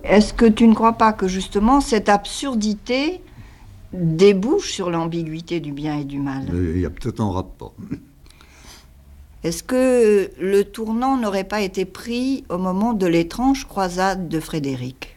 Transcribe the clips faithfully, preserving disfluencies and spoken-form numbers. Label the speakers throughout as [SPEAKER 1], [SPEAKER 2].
[SPEAKER 1] Est-ce que tu ne crois pas que justement cette absurdité débouche sur l'ambiguïté du bien et du mal?
[SPEAKER 2] Il y a peut-être un rapport.
[SPEAKER 1] Est-ce que le tournant n'aurait pas été pris au moment de l'étrange croisade de Frédéric?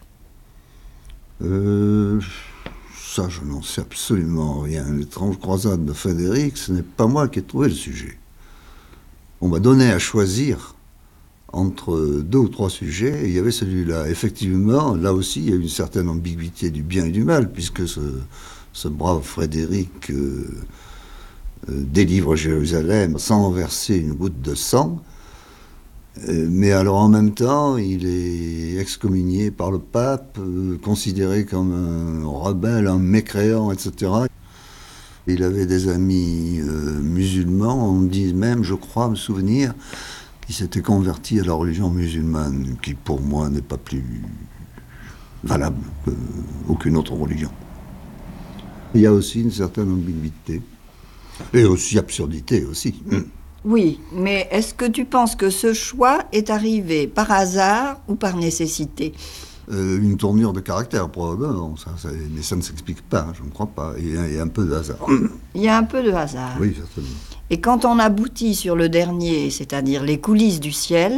[SPEAKER 2] Euh, ça, je n'en sais absolument rien. L'étrange croisade de Frédéric, ce n'est pas moi qui ai trouvé le sujet. On m'a donné à choisir entre deux ou trois sujets, et il y avait celui-là. Effectivement, là aussi, il y a une certaine ambiguïté du bien et du mal, puisque ce, ce brave Frédéric euh, euh, délivre Jérusalem sans verser une goutte de sang, euh, mais alors en même temps, il est excommunié par le pape, euh, considéré comme un rebelle, un mécréant, et cetera. Il avait des amis euh, musulmans, on dit même, je crois me souvenir, qui s'était converti à la religion musulmane, qui pour moi n'est pas plus valable qu'aucune autre religion. Il y a aussi une certaine ambiguïté, et aussi absurdité aussi.
[SPEAKER 1] Oui, mais est-ce que tu penses que ce choix est arrivé par hasard ou par nécessité?
[SPEAKER 2] euh, Une tournure de caractère, probablement, ça, ça, mais ça ne s'explique pas, je ne crois pas. Il y, a, il y a un peu de hasard.
[SPEAKER 1] Il y a un peu de hasard.
[SPEAKER 2] Oui, certainement.
[SPEAKER 1] Et quand on aboutit sur le dernier, c'est-à-dire les coulisses du ciel...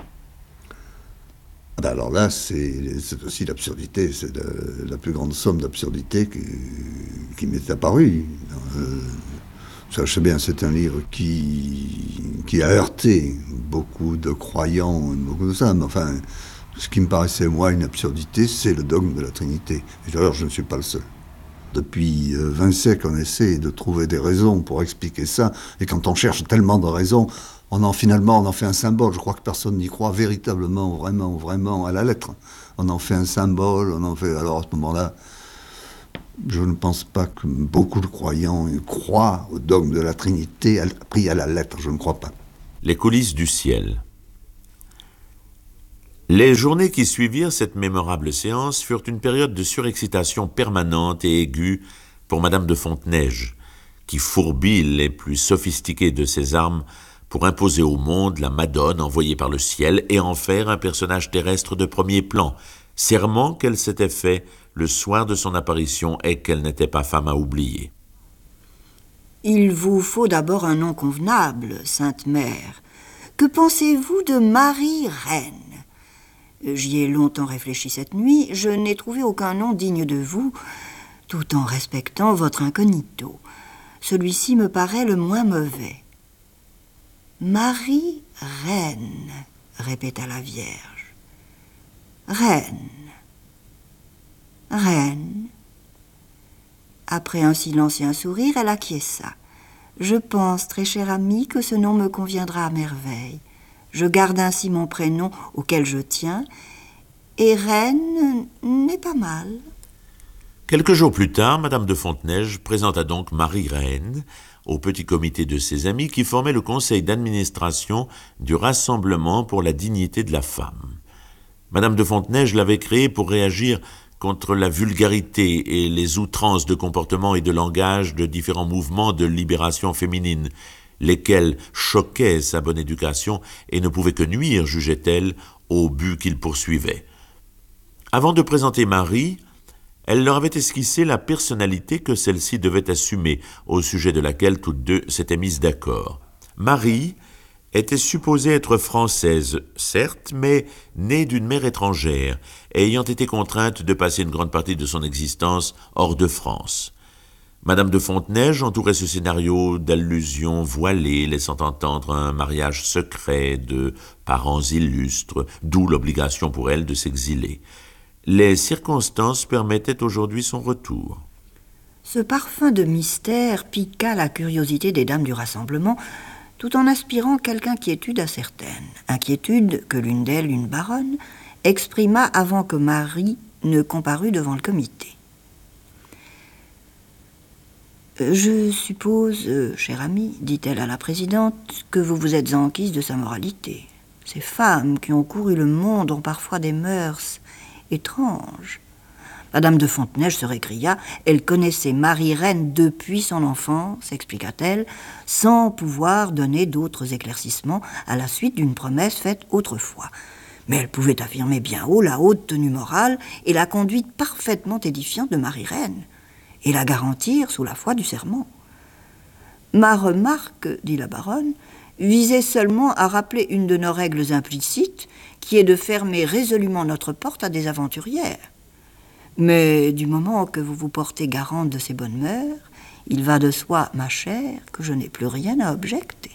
[SPEAKER 2] Ah ben alors là, c'est, c'est aussi l'absurdité, c'est la, la plus grande somme d'absurdité qui, qui m'est apparue. Euh, ça, je sais bien, c'est un livre qui, qui a heurté beaucoup de croyants, beaucoup de ça, mais enfin, ce qui me paraissait, moi, une absurdité, c'est le dogme de la Trinité. Et d'ailleurs, je ne suis pas le seul. Depuis vingt siècles, on essaie de trouver des raisons pour expliquer ça, et quand on cherche tellement de raisons, on en, finalement, on en fait un symbole. Je crois que personne n'y croit véritablement, vraiment, vraiment, à la lettre. On en fait un symbole, on en fait... Alors, à ce moment-là, je ne pense pas que beaucoup de croyants croient au dogme de la Trinité pris à la lettre, je ne crois pas.
[SPEAKER 3] Les coulisses du ciel. Les journées qui suivirent cette mémorable séance furent une période de surexcitation permanente et aiguë pour Madame de Fontenège, qui fourbit les plus sophistiquées de ses armes pour imposer au monde la Madone envoyée par le ciel et en faire un personnage terrestre de premier plan, serment qu'elle s'était fait le soir de son apparition et qu'elle n'était pas femme à oublier.
[SPEAKER 1] Il vous faut d'abord un nom convenable, Sainte Mère. Que pensez-vous de Marie-Reine? J'y ai longtemps réfléchi cette nuit, je n'ai trouvé aucun nom digne de vous, tout en respectant votre incognito. Celui-ci me paraît le moins mauvais. Marie-Reine, répéta la Vierge. Reine. Reine. Après un silence et un sourire, elle acquiesça. Je pense, très cher ami, que ce nom me conviendra à merveille. Je garde ainsi mon prénom auquel je tiens, et Reine n'est pas mal.
[SPEAKER 3] Quelques jours plus tard, Madame de Fontenège présenta donc Marie-Reine au petit comité de ses amis qui formait le conseil d'administration du Rassemblement pour la dignité de la femme. Madame de Fontenège l'avait créé pour réagir contre la vulgarité et les outrances de comportement et de langage de différents mouvements de libération féminine, lesquels choquaient sa bonne éducation et ne pouvaient que nuire, jugeait-elle, au but qu'il poursuivait. Avant de présenter Marie, elle leur avait esquissé la personnalité que celle-ci devait assumer, au sujet de laquelle toutes deux s'étaient mises d'accord. Marie était supposée être française, certes, mais née d'une mère étrangère, ayant été contrainte de passer une grande partie de son existence hors de France. Madame de Fontenège entourait ce scénario d'allusions voilées, laissant entendre un mariage secret de parents illustres, d'où l'obligation pour elle de s'exiler. Les circonstances permettaient aujourd'hui son retour.
[SPEAKER 1] Ce parfum de mystère piqua la curiosité des dames du rassemblement, tout en aspirant quelque inquiétude à certaines. Inquiétude que l'une d'elles, une baronne, exprima avant que Marie ne comparût devant le comité. Je suppose, euh, chère amie, dit-elle à la présidente, que vous vous êtes enquise de sa moralité. Ces femmes qui ont couru le monde ont parfois des mœurs étranges. Madame de Fontenège se récria. Elle connaissait Marie-Reine depuis son enfance, expliqua-t-elle, sans pouvoir donner d'autres éclaircissements à la suite d'une promesse faite autrefois. Mais elle pouvait affirmer bien haut la haute tenue morale et la conduite parfaitement édifiante de Marie-Reine, et la garantir sous la foi du serment. Ma remarque, dit la baronne, visait seulement à rappeler une de nos règles implicites, qui est de fermer résolument notre porte à des aventurières. Mais du moment que vous vous portez garante de ces bonnes mœurs, il va de soi, ma chère, que je n'ai plus rien à objecter.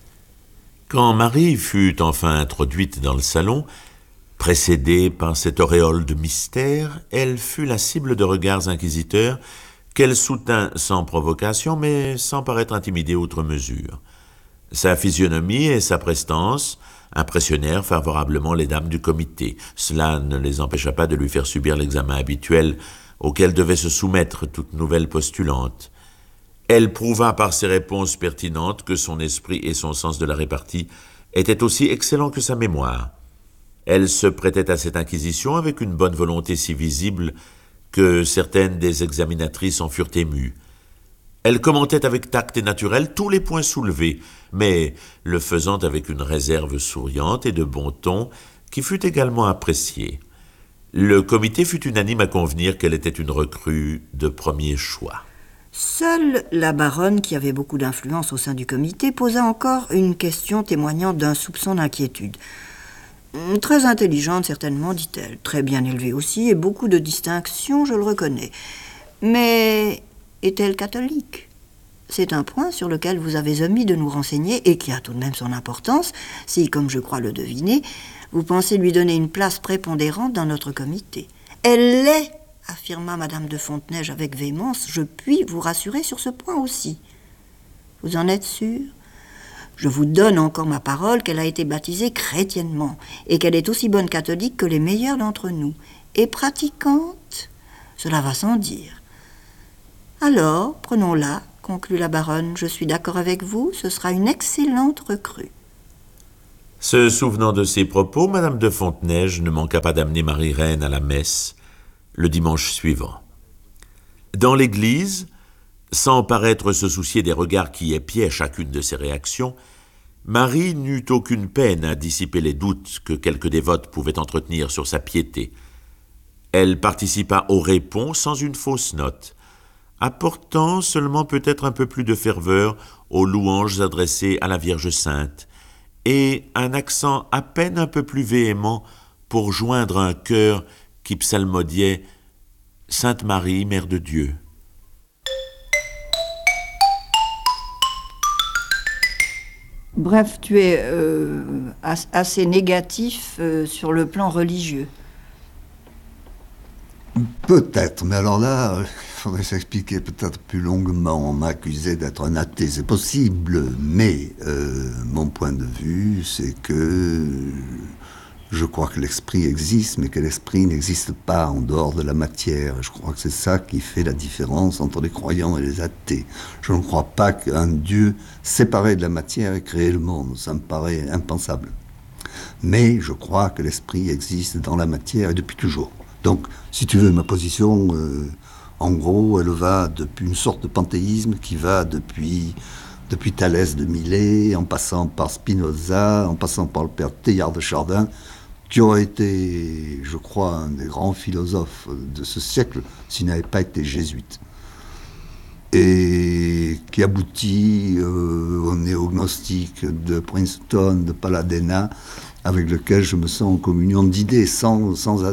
[SPEAKER 3] Quand Marie fut enfin introduite dans le salon, précédée par cette auréole de mystère, elle fut la cible de regards inquisiteurs qu'elle soutint sans provocation, mais sans paraître intimidée outre mesure. Sa physionomie et sa prestance impressionnèrent favorablement les dames du comité. Cela ne les empêcha pas de lui faire subir l'examen habituel auquel devait se soumettre toute nouvelle postulante. Elle prouva par ses réponses pertinentes que son esprit et son sens de la répartie étaient aussi excellents que sa mémoire. Elle se prêtait à cette inquisition avec une bonne volonté si visible que certaines des examinatrices en furent émues. Elle commentait avec tact et naturel tous les points soulevés, mais le faisant avec une réserve souriante et de bon ton qui fut également appréciée. Le comité fut unanime à convenir qu'elle était une recrue de premier choix.
[SPEAKER 1] Seule la baronne, qui avait beaucoup d'influence au sein du comité, posa encore une question témoignant d'un soupçon d'inquiétude. Très intelligente, certainement, dit-elle, très bien élevée aussi, et beaucoup de distinctions, je le reconnais. Mais est-elle catholique ? C'est un point sur lequel vous avez omis de nous renseigner et qui a tout de même son importance, si, comme je crois le deviner, vous pensez lui donner une place prépondérante dans notre comité. Elle l'est, affirma Madame de Fontenay avec véhémence. Je puis vous rassurer sur ce point aussi. Vous en êtes sûr ? Je vous donne encore ma parole qu'elle a été baptisée chrétiennement et qu'elle est aussi bonne catholique que les meilleurs d'entre nous. Et pratiquante, cela va sans dire. Alors, prenons-la, conclut la baronne. Je suis d'accord avec vous, ce sera une excellente recrue.
[SPEAKER 3] Se souvenant de ces propos, Madame de Fontenay ne manqua pas d'amener Marie-Reine à la messe le dimanche suivant. Dans l'église, sans paraître se soucier des regards qui épiaient chacune de ses réactions, Marie n'eut aucune peine à dissiper les doutes que quelques dévotes pouvaient entretenir sur sa piété. Elle participa au répons sans une fausse note, apportant seulement peut-être un peu plus de ferveur aux louanges adressées à la Vierge Sainte, et un accent à peine un peu plus véhément pour joindre un chœur qui psalmodiait « Sainte Marie, Mère de Dieu ».
[SPEAKER 1] Bref, tu es euh, assez négatif euh, sur le plan religieux.
[SPEAKER 2] Peut-être, mais alors là, il faudrait s'expliquer peut-être plus longuement. On m'a accusé d'être un athée, c'est possible, mais euh, mon point de vue, c'est que je crois que l'esprit existe, mais que l'esprit n'existe pas en dehors de la matière. Je crois que c'est ça qui fait la différence entre les croyants et les athées. Je ne crois pas qu'un Dieu séparé de la matière ait créé le monde, ça me paraît impensable. Mais je crois que l'esprit existe dans la matière et depuis toujours. Donc, si tu veux, ma position, euh, en gros, elle va depuis une sorte de panthéisme qui va depuis, depuis Thalès de Milet, en passant par Spinoza, en passant par le père Teilhard de Chardin, qui aurait été, je crois, un des grands philosophes de ce siècle, s'il n'avait pas été jésuite. Et qui aboutit euh, au néognostique de Princeton, de Paladena, avec lequel je me sens en communion d'idées, sans, sans